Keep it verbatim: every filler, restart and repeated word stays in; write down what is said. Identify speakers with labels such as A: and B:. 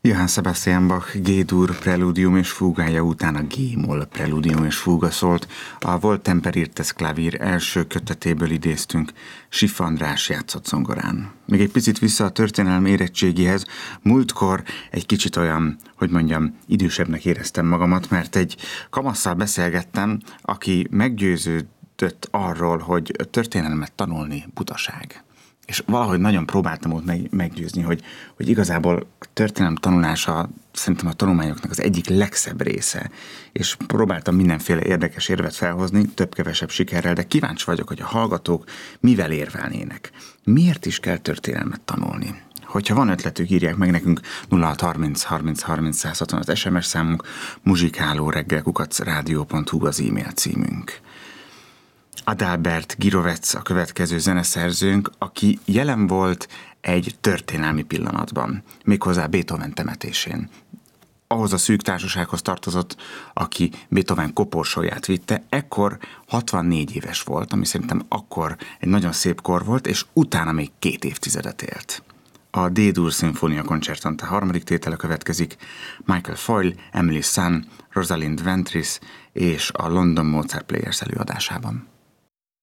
A: Johann Sebastian Bach G-dur preludium és fúgája után a G-moll preludium és fúga szólt. A Volt Temperirtes klavír első kötetéből idéztünk, Schiff András játszott zongorán. Még egy picit vissza a történelmi érettségihez, múltkor egy kicsit olyan, hogy mondjam, idősebbnek éreztem magamat, mert egy kamasszal beszélgettem, aki meggyőződött arról, hogy történelmet tanulni butaság. És valahogy nagyon próbáltam ott meg, meggyőzni, hogy, hogy igazából a történelem tanulása szerintem a tanulmányoknak az egyik legszebb része. És próbáltam mindenféle érdekes érvet felhozni, több-kevesebb sikerrel, de kíváncsi vagyok, hogy a hallgatók mivel érvelnének. Miért is kell történelmet tanulni? Hogyha van ötletük, írják meg nekünk nulla hat harminc harminc harminc száz hatvan az es em es számunk, muzsikáló reggel kukac rádió pont hu az e-mail címünk. Adalbert Gyirovec a következő zeneszerzőnk, aki jelen volt egy történelmi pillanatban, méghozzá Beethoven temetésén. Ahhoz a szűk társasághoz tartozott, aki Beethoven koporsóját vitte, ekkor hatvannégy éves volt, ami szerintem akkor egy nagyon szép kor volt, és utána még két évtizedet élt. A D-dur Sinfonia Concertante harmadik tétele következik, Michael Foyle, Emily Sun, Rosalind Ventris és a London Mozart Players előadásában.